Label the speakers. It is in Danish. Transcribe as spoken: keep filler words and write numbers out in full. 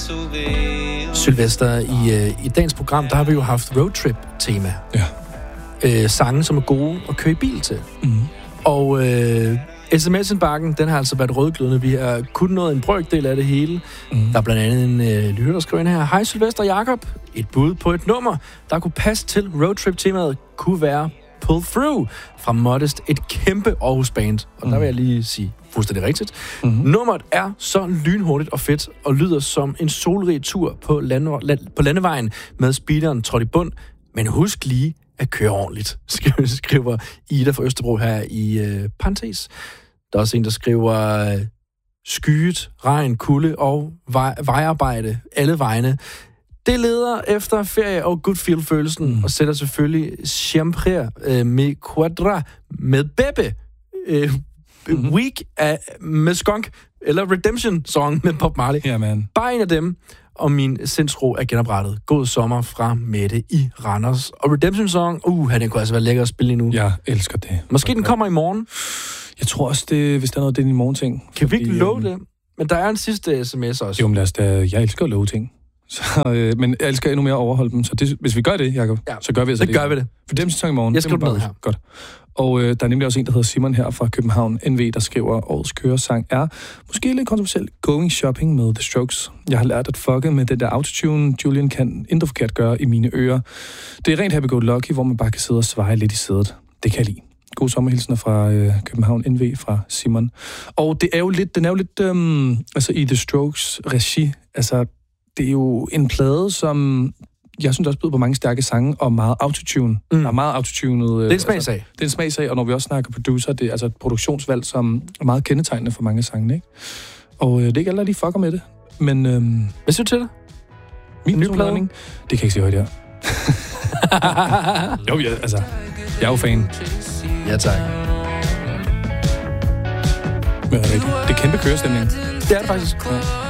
Speaker 1: Sylvester, i, øh, i dagens program, der har vi jo haft roadtrip-tema.
Speaker 2: Ja.
Speaker 1: Øh, sange, som er gode at køre i bil til.
Speaker 2: Mm.
Speaker 1: Og øh, sms-indbakken, den har altså været rødglødende. Vi har kun nået en brøkdel af det hele. Mm. Der er blandt andet en øh, lytter, der skriver ind her. Hej Sylvester Jakob. Et bud på et nummer, der kunne passe til roadtrip-temaet, kunne være Pull Through fra Modest. Et kæmpe Aarhus-band. Og mm. der vil jeg lige sige fuldstændig rigtigt. Mm-hmm. Nummeret er så lynhurtigt og fedt, og lyder som en solrig tur på, lande, land, på landevejen med speederen trådt i bund. Men husk lige at køre ordentligt, skriver Ida fra Østerbro her i øh, parentes. Der er også en, der skriver øh, skyet, regn, kulde og vej, vejarbejde alle vegne. Det leder efter ferie og good feel-følelsen, mm. og sætter selvfølgelig Siempre øh, med Quadra med Bebe, øh, mm-hmm. Week af, med Skunk, eller Redemption Song med Bob Marley.
Speaker 2: Ja, man.
Speaker 1: Bare en af dem, og min sindsro er genoprettet. God sommer fra Mette i Randers. Og Redemption Song, uh, den kunne altså være lækker at spille nu.
Speaker 2: Jeg elsker det.
Speaker 1: Måske den kommer i morgen.
Speaker 2: Jeg tror også, det, hvis der er noget, det er en morgen-ting.
Speaker 1: Kan vi ikke love det? Men der er en sidste sms også.
Speaker 2: Jo, men lad os da, jeg elsker at love ting. Så, øh, men jeg elsker endnu mere at overholde dem. Så det, hvis vi gør det, Jacob, ja, så gør vi altså det.
Speaker 1: Det gør vi det.
Speaker 2: For dem sang i morgen.
Speaker 1: Jeg skriver det her.
Speaker 2: Godt. Og øh, der er nemlig også en, der hedder Simon her fra København N V, der skriver, årets køresang er måske lidt kontroversielt Going Shopping med The Strokes. Jeg har lært at fucke med det der autotune, Julian kan intet forkert gøre i mine ører. Det er rent happy-go-lucky, hvor man bare kan sidde og sveje lidt i sædet. Det kan jeg lide. God sommerhilsner fra øh, København N V fra Simon. Og det er jo lidt, den er jo lidt, øhm, altså i The Strokes regi, altså det er jo en plade, som jeg synes også byder på mange stærke sange og meget autotune. Mm. Der er meget autotunet.
Speaker 1: Det er en smagsag.
Speaker 2: Altså, det er en smagsag, og når vi også snakker producer, det er altså et produktionsvalg, som er meget kendetegnende for mange sange, ikke? Og øh, det er ikke alle, der lige fucker med det. Men øhm,
Speaker 1: hvad synes du til det?
Speaker 2: Min nye plade? Det kan jeg ikke sige højt her. jo, jeg, altså, jeg er jo fan.
Speaker 1: Ja, tak.
Speaker 2: Men det er, det er kæmpe kørestemning.
Speaker 1: Det er det faktisk. Ja.